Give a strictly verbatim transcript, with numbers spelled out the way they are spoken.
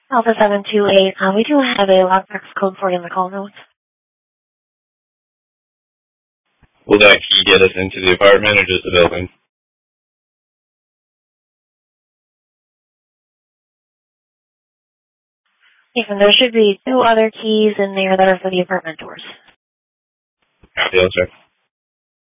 Alpha seven two eight, uh, we do have a lockbox code for you in the call notes. Will that key get us into the apartment or just the building? Yes, and there should be two other keys in there that are for the apartment doors. Yes, sir.